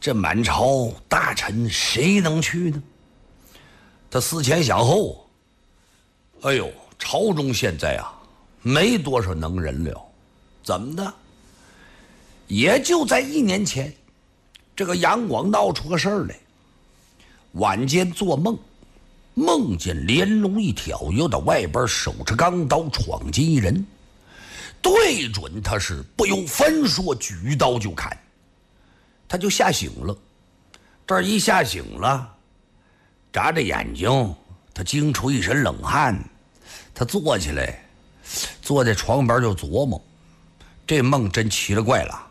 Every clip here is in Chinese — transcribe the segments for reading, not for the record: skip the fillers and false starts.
这满朝大臣谁能去呢？他思前想后，哎呦，朝中现在啊没多少能人了。怎么的？也就在1年前，这个杨广闹出个事儿来。晚间做梦，梦见连龙一挑，又到外边手持钢刀闯进一人，对准他是不由分说举刀就砍。他就吓醒了，这一吓醒了，眨着眼睛，他惊出一身冷汗。他坐起来，坐在床边就琢磨，这梦真奇了怪了。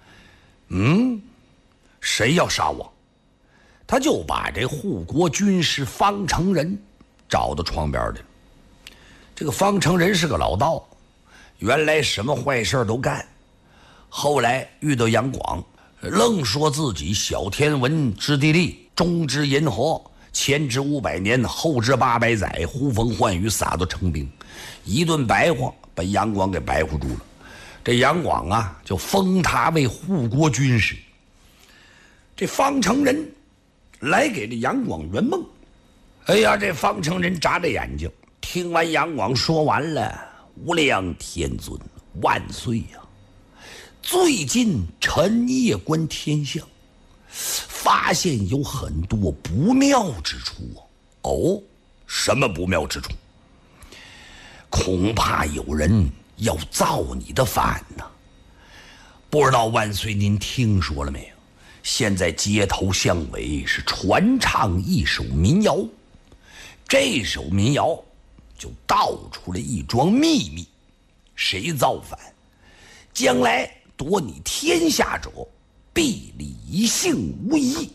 谁要杀我？他就把这护国军师方成仁找到床边的。这个方成仁是个老道，原来什么坏事都干，后来遇到杨广，愣说自己小天文知地利，中知银河，前知500年，后知800载，呼风唤雨，撒都成兵，一顿白话把杨广给白活住了。这杨广啊，就封他为护国军师。这方成仁来给这杨广圆梦。哎呀，这方成仁眨着眼睛，听完杨广说完了，无量天尊万岁呀！最近臣夜观天象，发现有很多不妙之处啊。哦，什么不妙之处？恐怕有人要造你的反呢。不知道万岁您听说了没有？现在街头巷尾是传唱一首民谣，这首民谣就道出了一桩秘密：谁造反，将来夺你天下者，必理性无疑。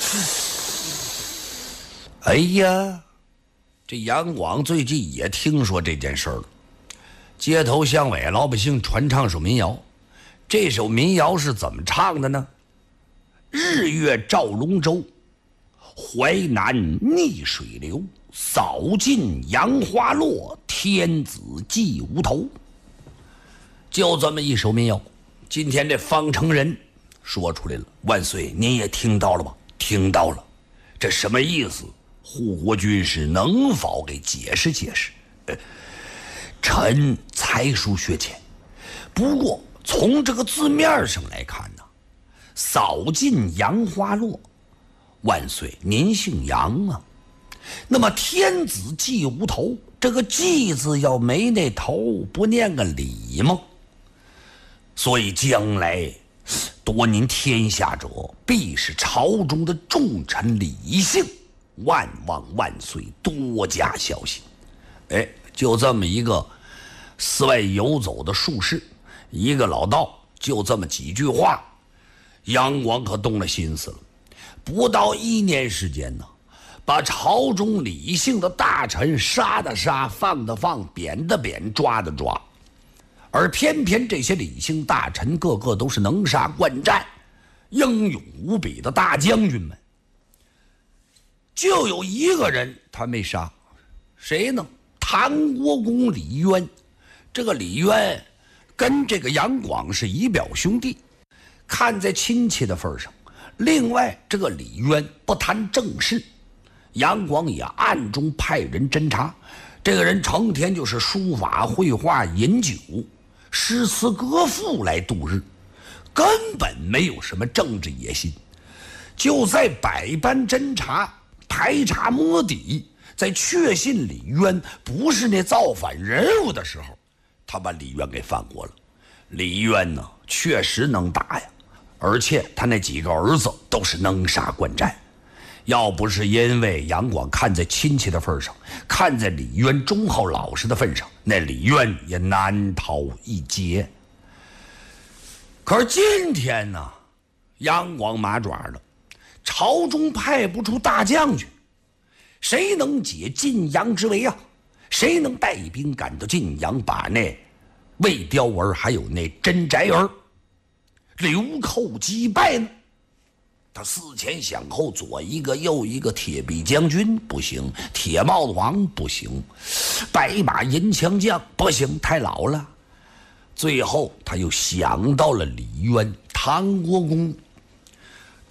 哎呀，这杨广最近也听说这件事了。街头巷尾老百姓传唱首民谣，这首民谣是怎么唱的呢？日月照龙舟，淮南逆水流，扫尽杨花落，天子祭无头。就这么一首民谣，今天这方成仁说出来了。万岁，您也听到了吧？听到了。这什么意思？护国军师能否给解释解释？臣才疏学浅，不过从这个字面上来看呢，扫尽杨花落，万岁您姓杨啊，那么天子祭无头，这个祭字要没那头，不念个礼吗？所以将来夺您天下者，必是朝中的重臣李姓，万望万岁多加小心。就这么一个寺外游走的术士，一个老道，就这么几句话，杨广可动了心思了。不到1年时间呢，把朝中李姓的大臣杀的杀，放的放，贬的贬，抓的抓。而偏偏这些李姓大臣个个都是能杀惯战、英勇无比的大将军们，就有一个人他没杀，谁呢？唐国公李渊。这个李渊跟这个杨广是以表兄弟，看在亲戚的份上。另外，这个李渊不谈政事，杨广也暗中派人侦查。这个人成天就是书法、绘画、饮酒、诗词歌赋来度日，根本没有什么政治野心。就在百般侦查、排查摸底，在确信李渊不是那造反人物的时候，他把李渊给放过了。李渊呢，确实能打呀，而且他那几个儿子都是能杀惯战。要不是因为杨广看在亲戚的份上，看在李渊忠厚老实的份上，那李渊也难逃一劫。可是今天呢，杨广麻爪了，朝中派不出大将军，谁能解晋阳之围啊？谁能带兵赶到晋阳，把那魏雕儿还有那甄宅儿流寇击败呢？他思前想后，左一个右一个，铁臂将军不行，铁帽子王不行，白马银枪将不行，太老了。最后他又想到了李渊，唐国公。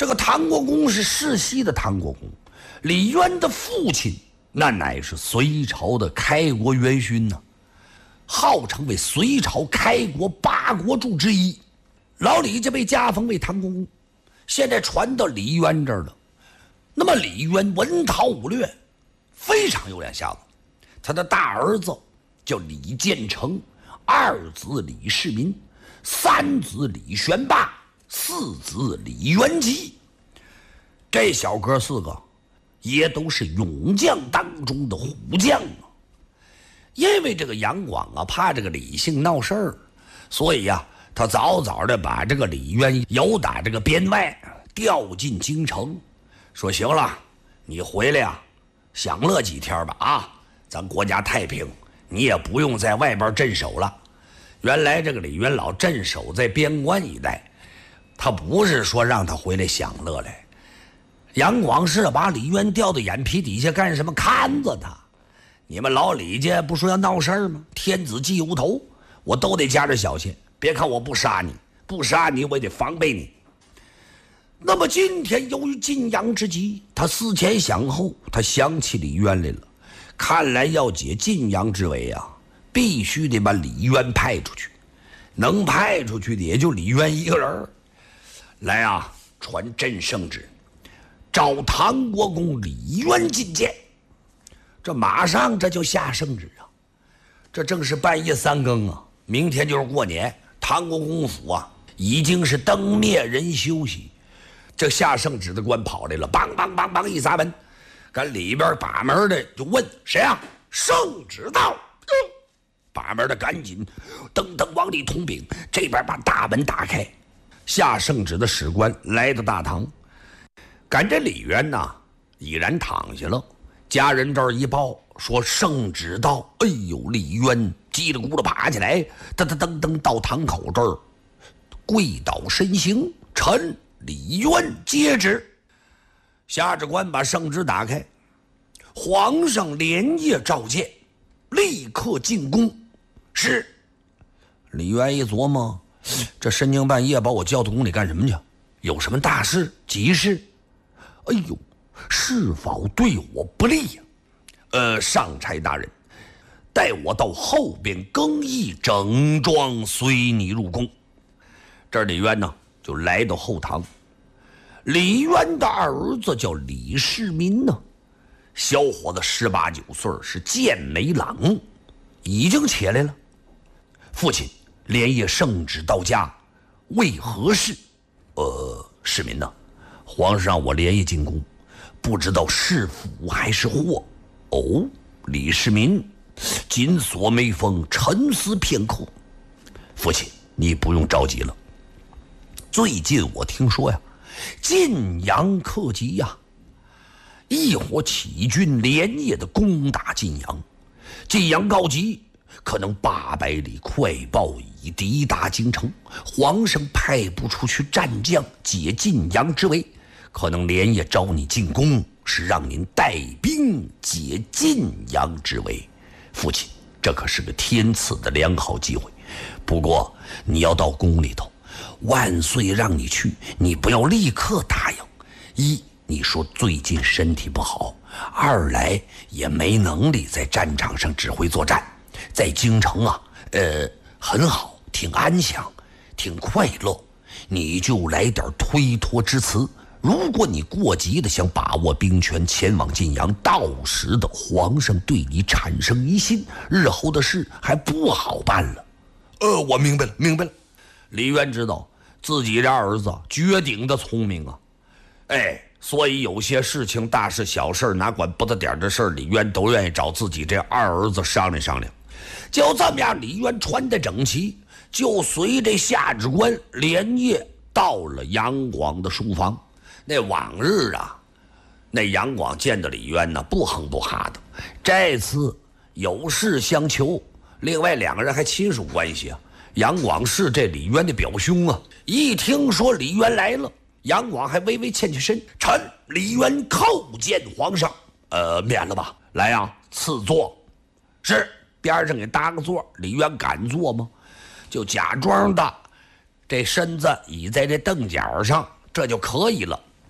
这个唐国公是世袭的唐国公，李渊的父亲那乃是隋朝的开国元勋呢，号称为隋朝开国8国柱之一。老李家被加封为唐国公，现在传到李渊这儿了。那么李渊文韬武略，非常有两下子。他的大儿子叫李建成，二子李世民，三子李玄霸，四子李元吉。这小哥4个也都是勇将当中的虎将啊。因为这个杨广啊，怕这个李姓闹事儿，所以呀，他早早的把这个李渊由打这个边外调进京城，说行了，你回来呀，享乐几天吧啊，咱国家太平，你也不用在外边镇守了。原来这个李渊老镇守在边关一带，他不是说让他回来享乐来，杨广是把李渊调到眼皮底下干什么？看着他。你们老李家不说要闹事儿吗？天子祭无头，我都得加点小心。别看我不杀你，不杀你我也得防备你。那么今天由于晋阳之急，他思前想后，他想起李渊来了。看来要解晋阳之围啊，必须得把李渊派出去。能派出去的也就李渊一个人。来啊，传朕圣旨，召唐国公李渊觐见。这马上这就下圣旨啊！这正是半夜3更啊，明天就是过年，唐国公府啊已经是灯灭人休息。这下圣旨的官跑来了，梆梆梆梆一砸门，赶里边把门的就问谁啊？圣旨到。把门的赶紧噔噔往里捅饼，这边把大门打开。下圣旨的史官来到大堂，赶着李渊呐已然躺下了。家人这儿一报说圣旨到，哎呦，李渊叽里咕噜爬起来，噔噔噔噔到堂口这儿跪倒身行，臣李渊接旨。下旨官把圣旨打开，皇上连夜召见，立刻进宫。是。李渊一琢磨，这深更半夜把我叫到宫里干什么去？有什么大事急事？哎呦，是否对我不利呀？上差大人，带我到后边更衣整装，随你入宫。这李渊呢就来到后堂。李渊的儿子叫李世民呢，小伙子18、19岁，是健美朗目，已经起来了。父亲连夜圣旨到家，为何事？世民呢，皇上让我连夜进宫，不知道是福还是祸。哦，李世民紧锁眉峰，沉思片刻。父亲，你不用着急了。最近我听说呀，晋阳克急呀，一伙起军连夜的攻打晋阳。晋阳告急，可能800里快报已抵达京城，皇上派不出去战将解晋阳之围，可能连夜召你进宫，是让您带兵解晋阳之围。父亲，这可是个天赐的良好机会。不过你要到宫里头，万岁让你去，你不要立刻答应。一，你说最近身体不好；二来也没能力在战场上指挥作战。在京城啊，很好，挺安详，挺快乐，你就来点推脱之词。如果你过急的想把握兵权前往晋阳，到时的皇上对你产生疑心，日后的事还不好办了。我明白了，明白了。李渊知道自己这儿子绝顶的聪明啊，所以有些事情，大事小事，哪管不得点的事，李渊都愿意找自己这二儿子商量商量。就这么样，李渊穿得整齐，就随这下旨官连夜到了杨广的书房。那往日啊，那杨广见到李渊呢，不哼不哈的。这次有事相求，另外2个人还亲属关系啊。杨广是这李渊的表兄啊。一听说李渊来了，杨广还微微欠起身，臣李渊叩见皇上。免了吧，来呀，赐座。是，边上给搭个座。李渊敢坐吗？就假装的这身子倚在这凳脚上，这就可以了。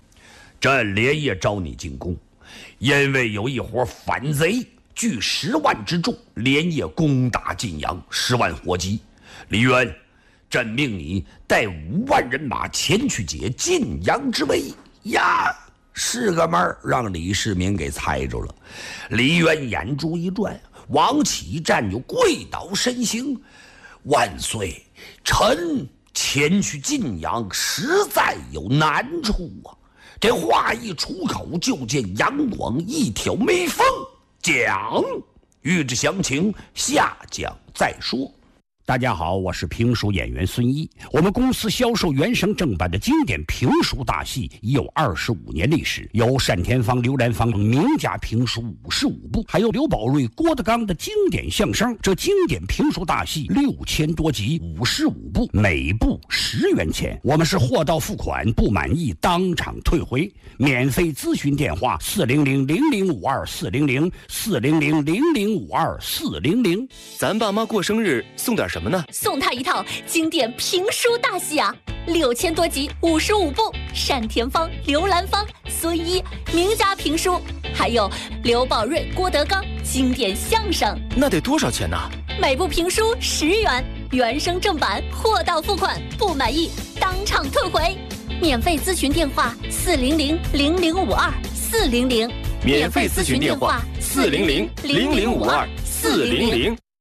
朕连夜召你进宫，因为有一伙反贼聚10万之众，连夜攻打晋阳，10万火急。李渊，朕命你带5万人马前去解晋阳之围呀！是个门儿，让李世民给猜着了。李渊眼珠一转，王启战就跪倒身行：“万岁，臣前去晋阳实在有难处啊！”这话一出口，就见杨广一挑眉峰，讲：“欲知详情，下讲再说。” 大家好，我是评书演员孙一。我们公司销售原声正版的经典评书大戏已有25年历史，有单田芳、刘兰芳等名家评书55部，还有刘宝瑞、郭德纲的经典相声。这经典评书大戏6000多集，55部，每部10元钱。我们是货到付款，不满意当场退回。免费咨询电话400-0052-400，400-0052-400。 咱爸妈过生日送点什么呢？ 送他一套经典评书大戏啊，6000多集，55部，单田芳、刘兰芳、孙一名家评书，还有刘宝瑞、郭德纲经典相声。 那得多少钱呢？ 每部评书10元，原声正版，货到付款，不满意当场退回。免费咨询电话400-0052-400， 免费咨询电话400-0052-400。